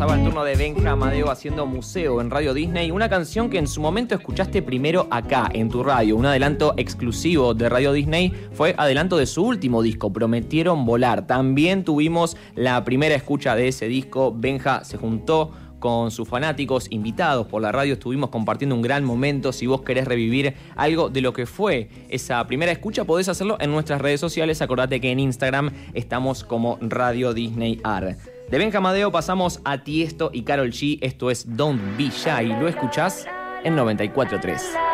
pasaba el turno de Benja Amadeo haciendo Museo en Radio Disney, una canción que en su momento escuchaste primero acá, en tu radio, un adelanto exclusivo de Radio Disney, fue adelanto de su último disco, Prometieron Volar. También tuvimos la primera escucha de ese disco. Benja se juntó con sus fanáticos, invitados por la radio, estuvimos compartiendo un gran momento. Si vos querés revivir algo de lo que fue esa primera escucha, podés hacerlo en nuestras redes sociales. Acordate que en Instagram estamos como Radio Disney AR. De Benja Amadeo pasamos a Tiesto y Karol G. Esto es Don't Be Shy. Lo escuchás en 94.3.